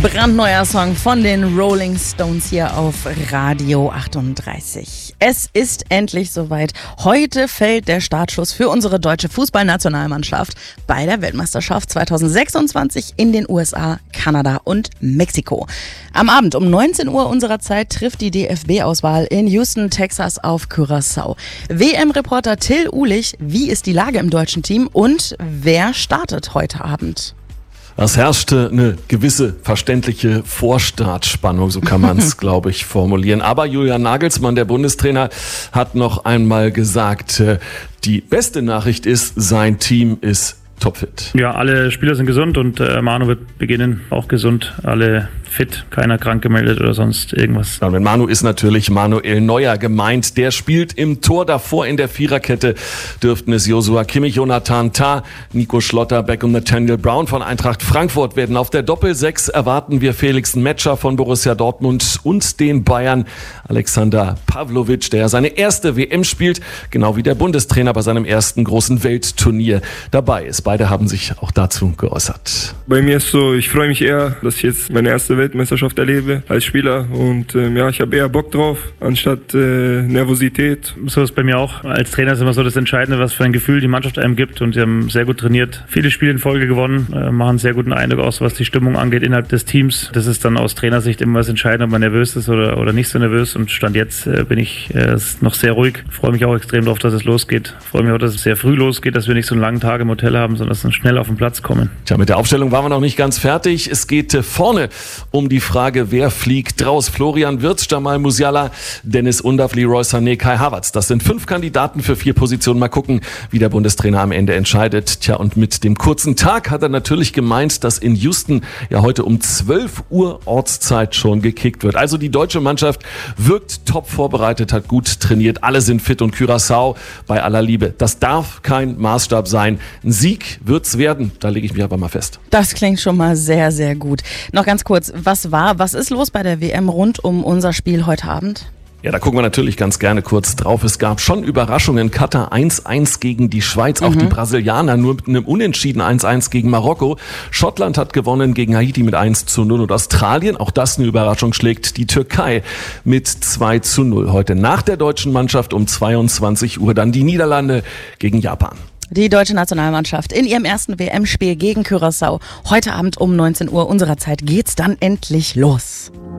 Brandneuer Song von den Rolling Stones hier auf Radio 38. Es ist endlich soweit. Heute fällt der Startschuss für unsere deutsche Fußballnationalmannschaft bei der Weltmeisterschaft 2026 in den USA, Kanada und Mexiko. Am Abend um 19 Uhr unserer Zeit trifft die DFB-Auswahl in Houston, Texas auf Curaçao. WM-Reporter Till Uhlich, wie ist die Lage im deutschen Team und wer startet heute Abend? Es herrschte eine gewisse verständliche Vorstartspannung, so kann man es, glaube ich, formulieren. Aber Julian Nagelsmann, der Bundestrainer, hat noch einmal gesagt, die beste Nachricht ist, sein Team ist topfit. Ja, alle Spieler sind gesund und Manu wird beginnen, auch gesund. Alle fit, keiner krank gemeldet oder sonst irgendwas. Ja, und mit Manu ist natürlich Manuel Neuer gemeint. Der spielt im Tor. Davor in der Viererkette dürften es Joshua Kimmich, Jonathan Tah, Nico Schlotterbeck und Nathaniel Brown von Eintracht Frankfurt werden. Auf der Doppel-6 erwarten wir Felix Metscher von Borussia Dortmund und den Bayern Alexander Pavlovic, der seine erste WM spielt, genau wie der Bundestrainer bei seinem ersten großen Weltturnier dabei ist. Beide haben sich auch dazu geäußert. Bei mir ist so, ich freue mich eher, dass ich jetzt meine erste Weltmeisterschaft erlebe als Spieler und ich habe eher Bock drauf, anstatt Nervosität. So ist bei mir auch. Als Trainer ist immer so das Entscheidende, was für ein Gefühl die Mannschaft einem gibt und sie haben sehr gut trainiert. Viele Spiele in Folge gewonnen, machen einen sehr guten Eindruck aus, was die Stimmung angeht innerhalb des Teams. Das ist dann aus Trainersicht immer das Entscheidende, ob man nervös ist oder nicht so nervös und Stand jetzt bin ich noch sehr ruhig. Freue mich auch extrem darauf, dass es losgeht. Freue mich auch, dass es sehr früh losgeht, dass wir nicht so einen langen Tag im Hotel haben, sondern dass wir schnell auf den Platz kommen. Tja, mit der Aufstellung waren wir noch nicht ganz fertig. Es geht vorne um die Frage, wer fliegt raus? Florian Wirtz, Jamal Musiala, Dennis Undav, Leroy Sané, Kai Havertz. Das sind 5 Kandidaten für 4 Positionen. Mal gucken, wie der Bundestrainer am Ende entscheidet. Tja, und mit dem kurzen Tag hat er natürlich gemeint, dass in Houston ja heute um 12 Uhr Ortszeit schon gekickt wird. Also die deutsche Mannschaft wirkt top vorbereitet, hat gut trainiert. Alle sind fit und Curaçao, bei aller Liebe, das darf kein Maßstab sein. Ein Sieg wird's werden, da lege ich mich aber mal fest. Das klingt schon mal sehr, sehr gut. Noch ganz kurz, was ist los bei der WM rund um unser Spiel heute Abend? Ja, da gucken wir natürlich ganz gerne kurz drauf. Es gab schon Überraschungen. Katar 1-1 gegen die Schweiz, auch die Brasilianer nur mit einem Unentschieden 1-1 gegen Marokko. Schottland hat gewonnen gegen Haiti mit 1-0 und Australien, auch das eine Überraschung, schlägt die Türkei mit 2-0. Heute nach der deutschen Mannschaft um 22 Uhr dann die Niederlande gegen Japan. Die deutsche Nationalmannschaft in ihrem ersten WM-Spiel gegen Curaçao. Heute Abend um 19 Uhr unserer Zeit geht's dann endlich los.